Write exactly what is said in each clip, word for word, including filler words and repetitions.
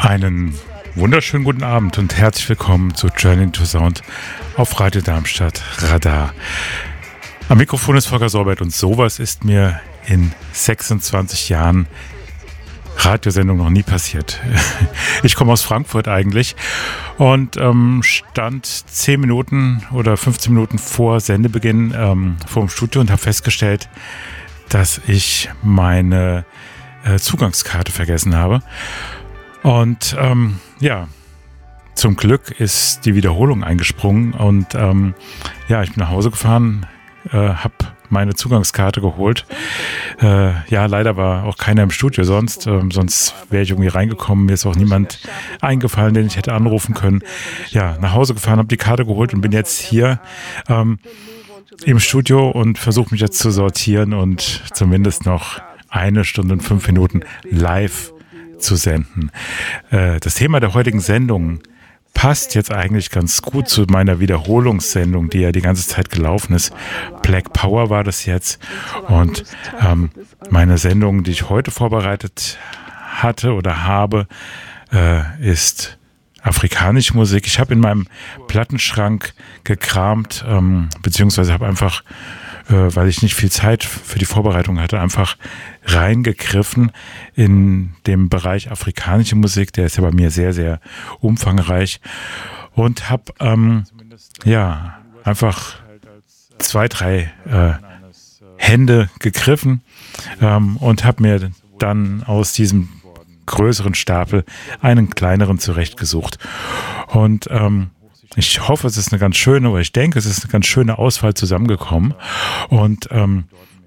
Einen wunderschönen guten Abend und herzlich willkommen zu Journey to Sound auf Radio Darmstadt Radar. Am Mikrofon ist Volker Sorbert und sowas ist mir in sechsundzwanzig Jahren Radiosendung noch nie passiert. Ich komme aus Frankfurt eigentlich und ähm, stand zehn Minuten oder fünfzehn Minuten vor Sendebeginn ähm, vor dem Studio und habe festgestellt, dass ich meine äh, Zugangskarte vergessen habe. Und ähm, ja, zum Glück ist die Wiederholung eingesprungen und ähm, ja, ich bin nach Hause gefahren, äh, habe meine Zugangskarte geholt. Äh, ja, leider war auch keiner im Studio sonst, ähm, sonst wäre ich irgendwie reingekommen. Mir ist auch niemand eingefallen, den ich hätte anrufen können. Ja, nach Hause gefahren, habe die Karte geholt und bin jetzt hier ähm, im Studio und versuche mich jetzt zu sortieren und zumindest noch eine Stunde und fünf Minuten live zu senden. Äh, das Thema der heutigen Sendung passt jetzt eigentlich ganz gut zu meiner Wiederholungssendung, die ja die ganze Zeit gelaufen ist. Black Power war das jetzt. Und ähm, meine Sendung, die ich heute vorbereitet hatte oder habe, äh, ist afrikanische Musik. Ich habe in meinem Plattenschrank gekramt, ähm, beziehungsweise habe einfach, äh, weil ich nicht viel Zeit für die Vorbereitung hatte, einfach reingegriffen in den Bereich afrikanische Musik. Der ist ja bei mir sehr, sehr umfangreich und habe ähm, ja einfach zwei, drei äh, Hände gegriffen ähm, und habe mir dann aus diesem größeren Stapel einen kleineren zurechtgesucht. Und ähm, ich hoffe, es ist eine ganz schöne, oder ich denke, es ist eine ganz schöne Auswahl zusammengekommen. Und ähm,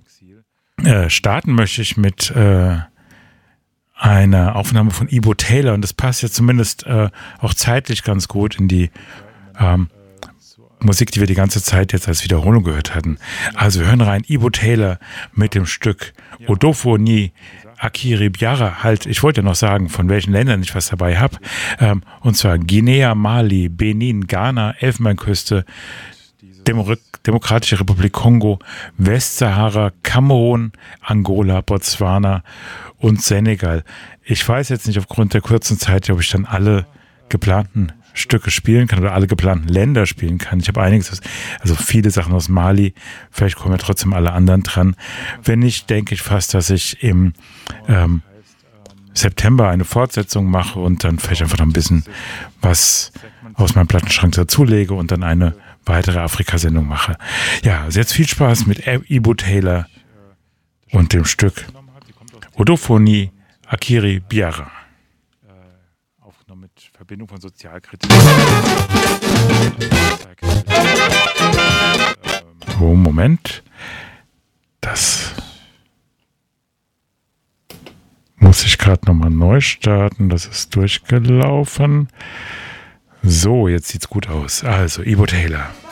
äh, starten möchte ich mit äh, einer Aufnahme von Ibo Taylor. Und das passt ja zumindest äh, auch zeitlich ganz gut in die ähm, Musik, die wir die ganze Zeit jetzt als Wiederholung gehört hatten. Also wir hören rein Ibo Taylor mit dem Stück Odofo ni Akiri Biara, halt, ich wollte ja noch sagen, von welchen Ländern ich was dabei habe. Ähm, und zwar Guinea, Mali, Benin, Ghana, Elfenbeinküste, Demo- Demokratische Republik Kongo, Westsahara, Kamerun, Angola, Botswana und Senegal. Ich weiß jetzt nicht aufgrund der kurzen Zeit, ob ich dann alle geplanten Stücke spielen kann oder alle geplanten Länder spielen kann. Ich habe einiges, also viele Sachen aus Mali, vielleicht kommen ja trotzdem alle anderen dran. Wenn nicht, denke ich fast, dass ich im ähm, September eine Fortsetzung mache und dann vielleicht einfach noch ein bisschen was aus meinem Plattenschrank dazulege und dann eine weitere Afrika-Sendung mache. Ja, also jetzt viel Spaß mit Ibo Taylor und dem Stück Odofo ni Akiri Biara. Mit Verbindung von Sozialkritik. Oh, Moment. Das muss ich gerade nochmal neu starten. Das ist durchgelaufen. So, jetzt sieht's gut aus. Also, Ibo Taylor.